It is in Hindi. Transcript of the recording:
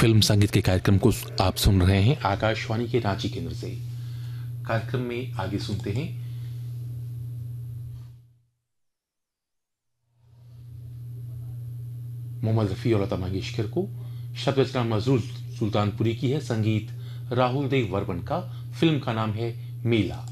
फिल्म संगीत के कार्यक्रम को आप सुन रहे हैं आकाशवाणी के रांची केंद्र से। कार्यक्रम में आगे सुनते हैं मोहम्मद रफी और लता मंगेशकर को। शब्द रचना मजरूर सुल्तानपुरी की है, संगीत राहुल देव वर्मन का। फिल्म का नाम है मेला।